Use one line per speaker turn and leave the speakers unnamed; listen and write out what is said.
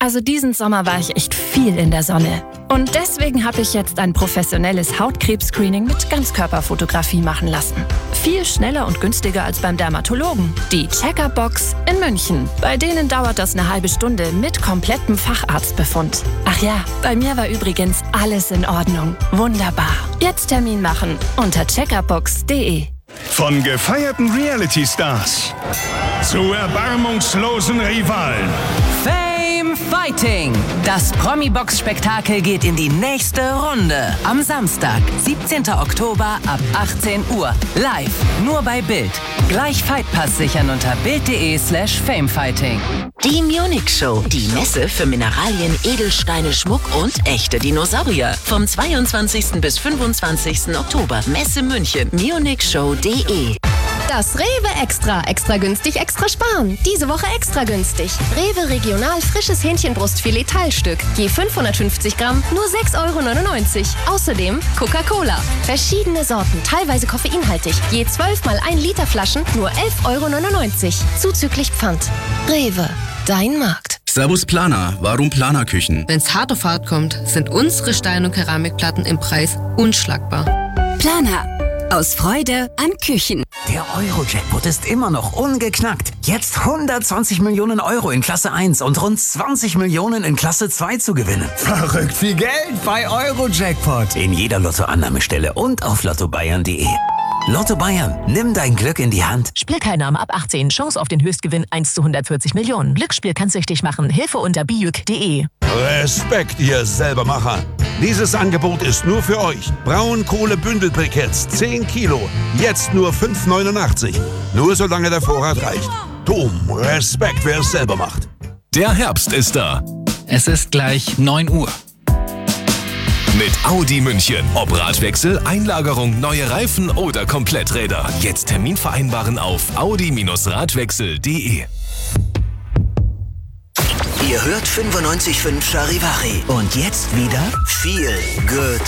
Also diesen Sommer war ich echt viel in der Sonne. Und deswegen habe ich jetzt ein professionelles Hautkrebs-Screening mit Ganzkörperfotografie machen lassen. Viel schneller und günstiger als beim Dermatologen. Die Checker-Box in München. Bei denen dauert das eine halbe Stunde mit komplettem Facharztbefund. Ach ja, bei mir war übrigens alles in Ordnung. Wunderbar. Jetzt Termin machen unter checkerbox.de.
Von gefeierten Reality-Stars zu erbarmungslosen Rivalen.
Fame Fighting. Das Promi-Box-Spektakel geht in die nächste Runde. Am Samstag, 17. Oktober ab 18 Uhr. Live, nur bei Bild. Gleich Fightpass sichern unter bild.de/famefighting.
Die Munich Show. Die Messe für Mineralien, Edelsteine, Schmuck und echte Dinosaurier. Vom 22. bis 25. Oktober. Messe München. munichshow.de.
Das Rewe Extra. Extra günstig, extra sparen. Diese Woche extra günstig. Rewe Regional frisches Hähnchenbrustfilet Teilstück. Je 550 Gramm, nur 6,99 €. Außerdem Coca-Cola. Verschiedene Sorten, teilweise koffeinhaltig. Je 12 mal 1 Liter Flaschen, nur 11,99 €. Zuzüglich Pfand. Rewe. Dein Markt.
Servus Planer, warum Planerküchen?
Wenn's hart auf hart kommt, sind unsere Stein- und Keramikplatten im Preis unschlagbar.
Planer. Aus Freude an Küchen.
Der Euro-Jackpot ist immer noch ungeknackt. Jetzt 120 Millionen € in Klasse 1 und rund 20 Millionen in Klasse 2 zu gewinnen.
Verrückt viel Geld bei Euro-Jackpot.
In jeder Lottoannahmestelle und auf lottobayern.de. Lotto Bayern, nimm dein Glück in die Hand.
Spielteilnahme ab 18. Chance auf den Höchstgewinn 1 zu 140 Millionen. Glücksspiel kann süchtig machen. Hilfe unter bijuk.de.
Respekt, ihr Selbermacher. Dieses Angebot ist nur für euch. Braunkohle-Bündelbriketts, 10 Kilo. Jetzt nur 5,89. Nur solange der Vorrat reicht. Dom, Respekt, wer es selber macht.
Der Herbst ist da.
Es ist gleich 9 Uhr.
Mit Audi München. Ob Radwechsel, Einlagerung, neue Reifen oder Kompletträder. Jetzt Termin vereinbaren auf audi-radwechsel.de.
Ihr hört 95.5 Charivari. Und jetzt wieder viel Good